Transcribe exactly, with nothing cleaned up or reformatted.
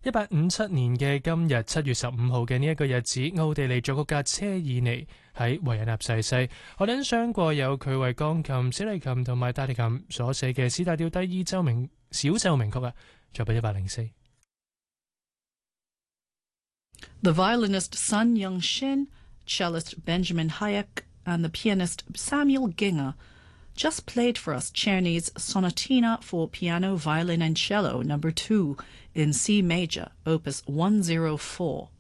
一八五七年嘅今日七月十五號嘅呢一個日子，奧地利作曲家車爾尼喺維也納逝世。我哋想過有佢為鋼琴、小提琴同埋大提琴所寫嘅 C 大調第二奏鳴小奏鳴曲啊，作品一百零四。 The violinist Sun Young-shin, cellist Benjamin Hayek, and the pianist Samuel Ginger just played for us Czerny's Sonatina for Piano, Violin and Cello number two in C major, opus one oh four.